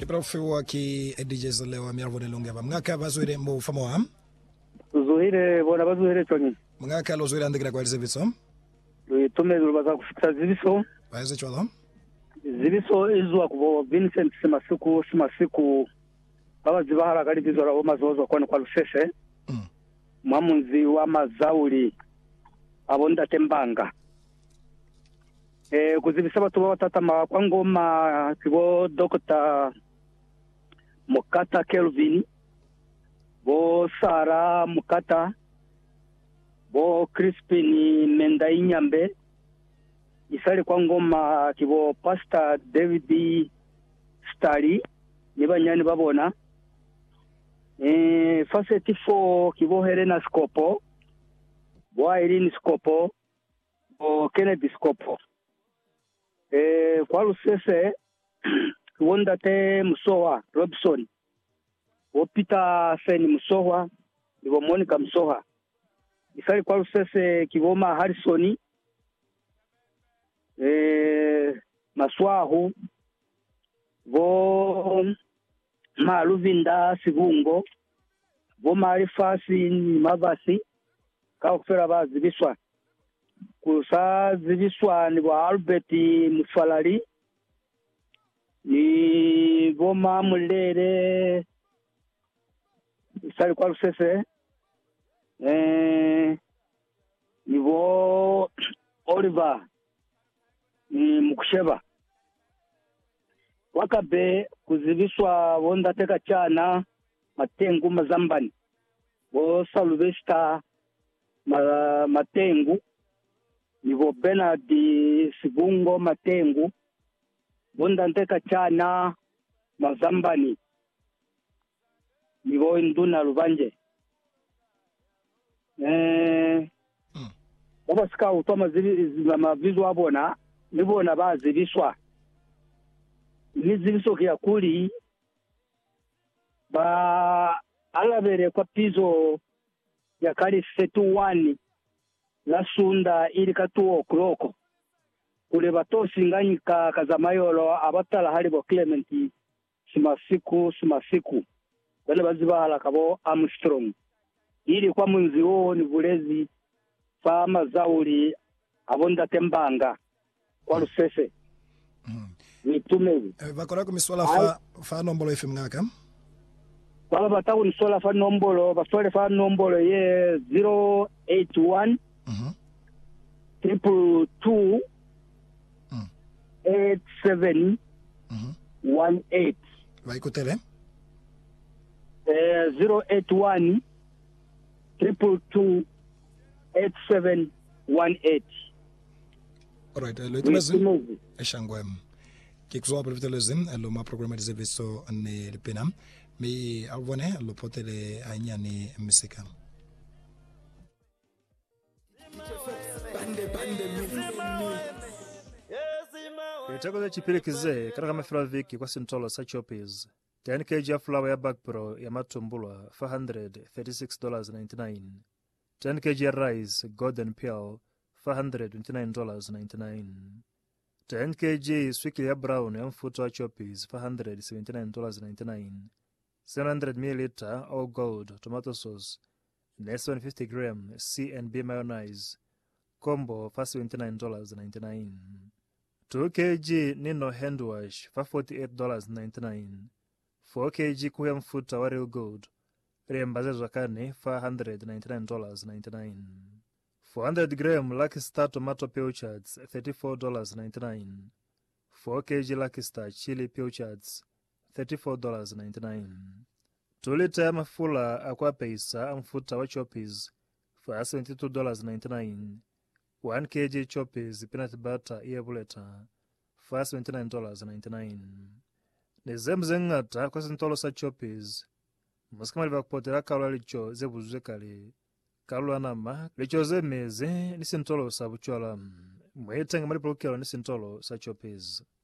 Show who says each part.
Speaker 1: Kiprofiwa ki DJs leo miarvone lungeva. Mngaka bazwire mbo famoa.
Speaker 2: Zuhire bona bazuhire chonyi.
Speaker 1: Mngaka lo zuhire andikira kwa service.
Speaker 2: Tume baza kufikisa zibiso.
Speaker 1: Baze chwala.
Speaker 2: Zibiso izwa kubo Vincent Simasiku baba zibahara kali bizora omazozo kwani kwa Lusese. Mwamunzi wa mazauli abonda tembanga. Kuzibisa batu batata kwa ngoma kibo Dr. Mukata Kelvin, bo Sara Mukata, bo Crispin Mendainyambe, isali kwa ngoma kibo Pastor David Stari, nibanyani babona. Faceti 4 kibo Helena Skopo, bo Irene Skopo, bo Kennedy Skopo. Kwa Lusese Wonda te Musoha Robson, o Peter Feni Musoha, ibo Monica Musoha. Isali kwa Lusese kiboma Harrisoni, Maswahu, bo Maluvinda Sibungo, bo Marifasi Mavasi, kaokfera ba zibiswa. Kusa zibiswa ni bo Albert Mufalari, ni Goma Mulere isali kwa Lusese ni bo Oliver ni Mukusheba wakabe kuzibiswa bonda teka chana Matengu Mazambani bo Salvesta Matengu ni bo Bernard Sibungo Matengu bonda nteka chana Mazambani nibo Nduna Lubanje baba sika utoma mavizu abona nibona bazibiswa nizibiso kya kuli ba alabere kwa pizo ya kali 31 la sunda ili katuo kloko kule batosi nganyika kazamayolo abatala halibo Clement simasiku wale bazibahala kabo Armstrong ili kwa munzi wo ni bulezi fa mazauli abonda tembanga kwa Lusese ni tumevi
Speaker 1: bakora ku miswala fa nombolo FM ngaka
Speaker 2: kwa batawu ni sola fa nombolo basole fa nombolo ye 081 222 8718
Speaker 1: Vaikutele
Speaker 2: 081 222 8718.
Speaker 1: Alright, lo itumazin eshangwem kikuzwa privitelezin lo ma programa dizeviso ne lipena mi avone lo potele anyani misika
Speaker 3: Itakoze chipirikize katika mafira viki kwa sintolo sa choppies 10 kg ya flour ya Bag Pro ya matumbulwa $436.99. 10 kg ya rice Golden Pearl $429.99. 10 kg swikili ya brown ya mfuto wa choppies $479.99. 700 ml all gold tomato sauce na 750 gram C&B mayonnaise combo $79.99. 2 kg Nino hand wash $48.99. 4 kg kuya mfuta wa real gold rembaze zakane $599.99. 400 gram Lucky Star tomato pilchards $34.99. 4 kg Lucky Star chili pilchards $34.99. 2 lita ya mafula akwa peisa amfuta wa choppies for $72.99. 1 kg choppies peanut butter iebuleta for $79.99. Nezemze ngata kwa sintolo sa choppies musikama livakupotela kalwa licho zebuzuze kale kalwa nama licho zemeze ni sintolo sa buchwala mwetenga malipolukelo ni sintolo sa choppies.